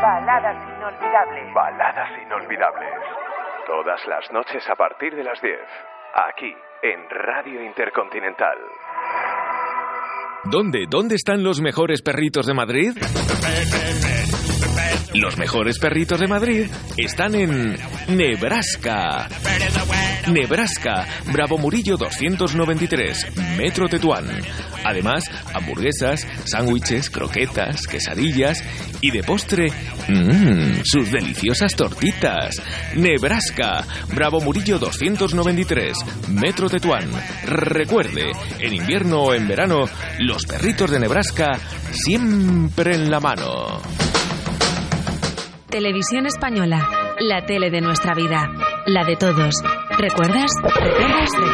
Baladas inolvidables. Baladas inolvidables. Todas las noches a partir de las 10. Aquí, en Radio Intercontinental. ¿Dónde están los mejores perritos de Madrid? Los mejores perritos de Madrid están en Nebraska. Nebraska, Bravo Murillo 293, Metro Tetuán. Además, hamburguesas, sándwiches, croquetas, quesadillas y de postre, sus deliciosas tortitas. Nebraska, Bravo Murillo 293, Metro Tetuán. Recuerde, en invierno o en verano, los perritos de Nebraska siempre en la mano. Televisión Española, la tele de nuestra vida, la de todos. ¿Recuerdas? ¿Recuerdas?